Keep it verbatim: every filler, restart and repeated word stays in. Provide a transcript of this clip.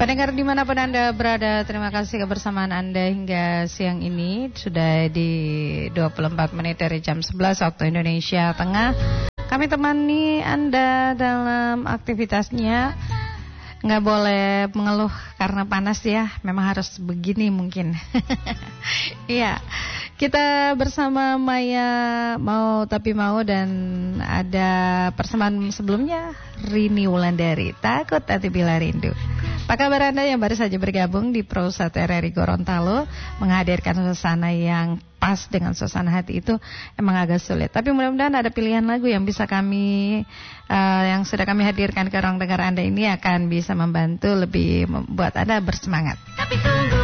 Pendengar dimanapun Anda berada, terima kasih kebersamaan Anda hingga siang ini. Sudah di dua puluh empat menit dari jam sebelas waktu Indonesia Tengah. Kami temani Anda dalam aktivitasnya. Nggak boleh mengeluh karena panas ya, memang harus begini mungkin. Iya, kita bersama Maya Mau Tapi Mau dan ada persamaan sebelumnya Rini Wulandari, Takut Hati Bila Rindu. Apa kabar Anda yang baru saja bergabung di Pro satu R R I Gorontalo, menghadirkan suasana yang pas dengan suasana hati itu emang agak sulit. Tapi mudah-mudahan ada pilihan lagu yang bisa kami uh, yang sudah kami hadirkan ke ruang dengar Anda ini akan bisa membantu lebih membuat Anda bersemangat. Tapi tunggu.